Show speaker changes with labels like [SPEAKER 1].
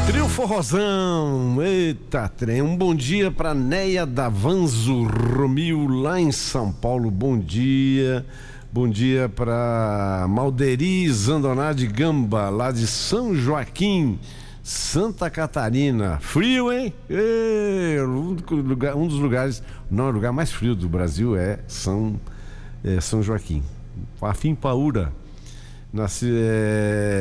[SPEAKER 1] Trio Forrozão, eita trem, um bom dia para Neia Davanzo Romil lá em São Paulo, bom dia para Malderi Zandoná de Gamba, lá de São Joaquim, Santa Catarina, frio, hein? Um dos lugares, não, o lugar mais frio do Brasil é São Joaquim, Afim Paúra,